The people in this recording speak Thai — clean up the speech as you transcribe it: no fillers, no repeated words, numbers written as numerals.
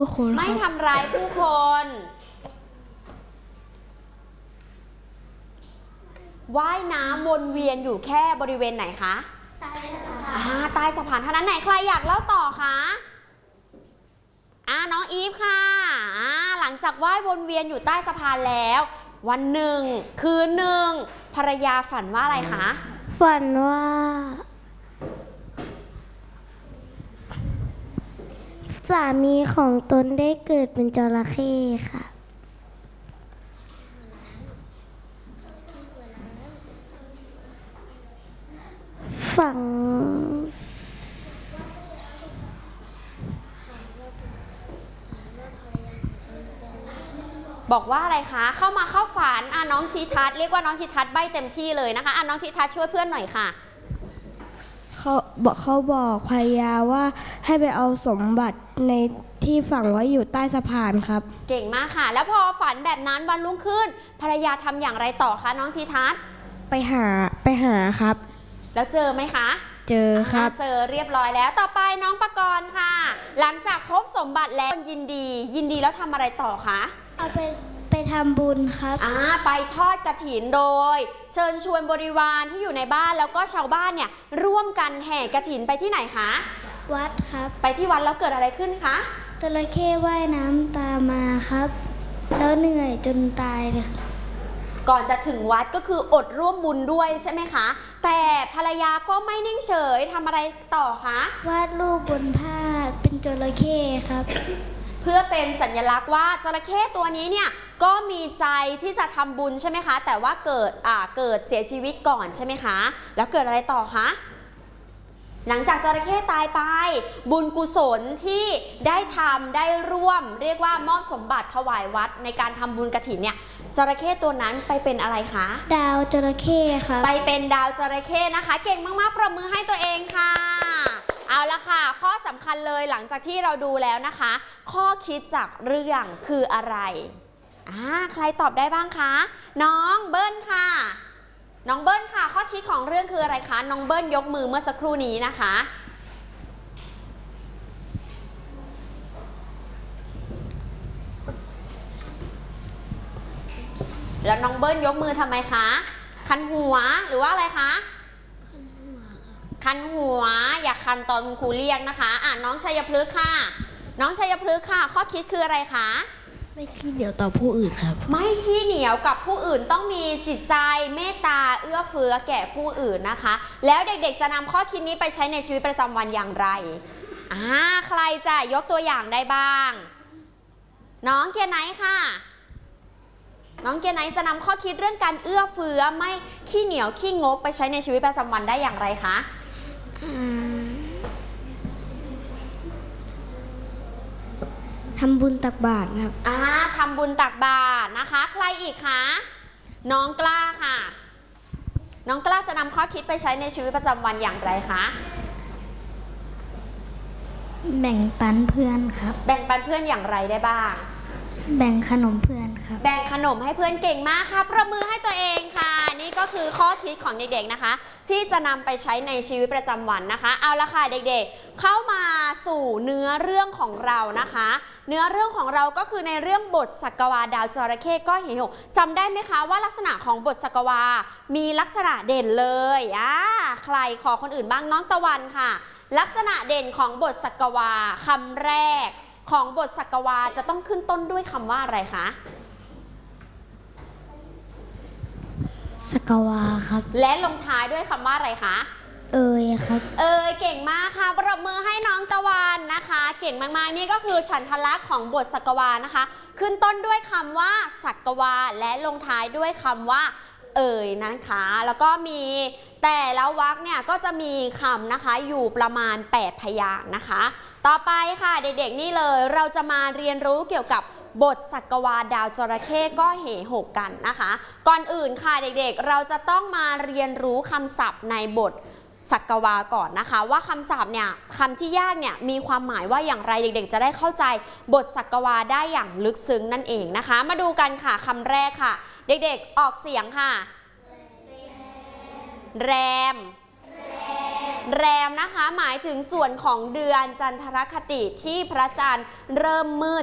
ไม่ทำร้ายผู้คนว่ายน้ำวนเวียนอยู่แค่บริเวณไหนคะใต้สะพานใต้สะพานเท่านั้นไหนใครอยากเล่าต่อคะน้องอีฟค่ะหลังจากว่ายวนเวียนอยู่ใต้สะพานแล้ววันหนึ่งคืนหนึ่งภรรยาฝันว่าอะไรคะฝันว่าสามีของตนได้เกิดเป็นจระเข้ค่ะฝังบอกว่าอะไรคะเข้าฝันน้องทีทัศน์เรียกว่าน้องทีทัศน์ใบ้เต็มที่เลยนะคะน้องทีทัศน์ช่วยเพื่อนหน่อยค่ะเขาบอกภรรยาว่าให้ไปเอาสมบัติในที่ฝังไว้อยู่ใต้สะพานครับเก่งมากค่ะแล้วพอฝันแบบนั้นวันรุ่งขึ้นภรรยาทำอย่างไรต่อคะน้องทีทัศน์ไปหาครับแล้วเจอไหมคะเจอครับเจอเรียบร้อยแล้วต่อไปน้องปกรณ์ค่ะหลังจากพบสมบัติแล้วยินดีแล้วทำอะไรต่อคะเอาไปทำบุญครับไปทอดกฐินโดยเชิญชวนบริวารที่อยู่ในบ้านแล้วก็ชาวบ้านเนี่ยร่วมกันแห่กฐินไปที่ไหนคะวัดครับไปที่วัดแล้วเกิดอะไรขึ้นคะจระเข้ว่ายน้ำตามมาครับแล้วเหนื่อยจนตายเลยก่อนจะถึงวัดก็คืออดร่วมบุญด้วยใช่ไหมคะแต่ภรรยาก็ไม่นิ่งเฉยทำอะไรต่อคะวาดรูปบนผ้าเป็นจระเข้ครับเพื่อเป็นสัญลักษณ์ว่าจระเข้ตัวนี้เนี่ยก็มีใจที่จะทำบุญใช่ไหมคะแต่ว่าเกิดเสียชีวิตก่อนใช่ไหมคะแล้วเกิดอะไรต่อคะหลังจากจระเข้ตายไปบุญกุศลที่ได้ร่วมเรียกว่ามอบสมบัติถวายวัดในการทำบุญกฐินเนี่ยจระเข้ตัวนั้นไปเป็นอะไรคะดาวจระเข้ค่ะไปเป็นดาวจระเข้นะคะเก่งมากๆปรบมือให้ตัวเองค่ะเอาละค่ะข้อสำคัญเลยหลังจากที่เราดูแล้วนะคะข้อคิดจากเรื่องคืออะไรใครตอบได้บ้างคะน้องเบิ้ลค่ะน้องเบิ้ลค่ะข้อคิดของเรื่องคืออะไรคะน้องเบิ้ลยกมือเมื่อสักครู่นี้นะคะแล้วน้องเบิ้ลยกมือทำไมคะคันหัวหรือว่าอะไรคะคันหัวอยากคันตอนคุณครูเรียกนะคะน้องชัยพฤกษ์ค่ะน้องชัยพฤกษ์ค่ะข้อคิดคืออะไรคะไม่ขี้เหนียวต่อผู้อื่นครับไม่ขี้เหนียวกับผู้อื่นต้องมีจิตใจเมตตาเอื้อเฟื้อแก่ผู้อื่นนะคะแล้วเด็กๆจะนำข้อคิดนี้ไปใช้ในชีวิตประจำวันอย่างไรใครจะยกตัวอย่างได้บ้างน้องเกียร์ไนท์ค่ะน้องเกียร์ไนท์จะนำข้อคิดเรื่องการเอื้อเฟื้อไม่ขี้เหนียวขี้งกไปใช้ในชีวิตประจำวันได้อย่างไรคะทำบุญตักบาตรครับทำบุญตักบาตรนะคะใครอีกคะน้องกล้าค่ะน้องกล้าจะนำข้อคิดไปใช้ในชีวิตประจำวันอย่างไรคะแบ่งปันเพื่อนครับแบ่งปันเพื่อนอย่างไรได้บ้างแบ่งขนมเพื่อนครับแบ่งขนมให้เพื่อนเก่งมากค่ะประมือให้ตัวเองค่ะนี่ก็คือข้อคิดของเด็กๆนะคะที่จะนำไปใช้ในชีวิตประจำวันนะคะเอาละค่ะเด็กๆเข้ามาสู่เนื้อเรื่องของเรานะคะเนื้อเรื่องของเราก็คือในเรื่องบทสักวาดาวจระเข้ก้อนหินหกจำได้ไหมคะว่าลักษณะของบทสักวามีลักษณะเด่นเลยใครขอคนอื่นบ้างน้องตะวันค่ะลักษณะเด่นของบทสักวาคำแรกของบทสักวาจะต้องขึ้นต้นด้วยคำว่าอะไรคะสักวาครับและลงท้ายด้วยคำว่าอะไรคะครับเก่งมากค่ะปรบมือให้น้องตะวันนะคะเก่งมากๆนี่ก็คือฉันทลักษณ์ของบทสักวานะคะขึ้นต้นด้วยคำว่าสักวาและลงท้ายด้วยคำว่านะคะแล้วก็มีแต่ละวรรคเนี่ยก็จะมีคำนะคะอยู่ประมาณ8พยางค์นะคะต่อไปค่ะเด็กๆนี่เลยเราจะมาเรียนรู้เกี่ยวกับบทสักวาดาวจระเข้ก็เหหกกันนะคะก่อนอื่นค่ะเด็กๆเราจะต้องมาเรียนรู้คำศัพท์ในบทสักวาก่อนนะคะว่าคำศัพท์เนี่ยคำที่ยากเนี่ยมีความหมายว่าอย่างไรเด็กๆจะได้เข้าใจบทสักวาได้อย่างลึกซึ้งนั่นเองนะคะมาดูกันค่ะคำแรกค่ะเด็กๆออกเสียงค่ะแรมแรมนะคะหมายถึงส่วนของเดือนจันทรคติที่พระจันทร์เริ่มมืด